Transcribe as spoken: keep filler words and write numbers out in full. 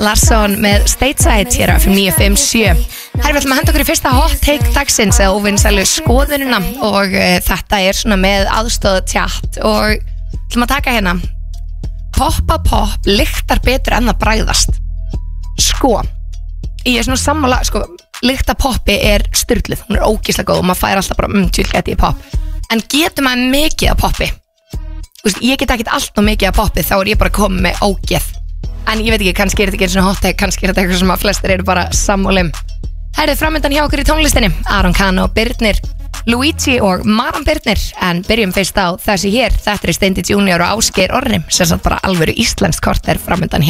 Larsson með Stateside hér á F M níu fimm sjö. Herri, við ætlum að henda okkur í fyrsta hot take dagsins eða óvinnsælu skoðunina og uh, þetta er svona með aðstöðu tjatt og ætlum að taka hérna Poppa pop lyktar betur en það bragðast. Sko, ég er svona sammála, sko, lykta poppi er styrluð, hún er ógeðslega góð og maður fær alltaf bara um tjúlgæti í popp. En getur maður mikið af poppi? Þú veist, ég get ekkert allt og mikið af poppi, þá er ég bara komið með ógeð. En ég veit ekki, kannski er þetta ekki eins og hot take, kannski er þetta eitthvað sem að flestir eru bara sammálum. Herrið framöndan hjá okkur í tónlistinni, Aron Kahn og Birnir, Luigi og Maran Birnir. En byrjum fyrst á þessi hér, þetta er Steindi Junior og Ásgeir Orri, sem satt bara alvöru íslenskt kort er framöndan hjá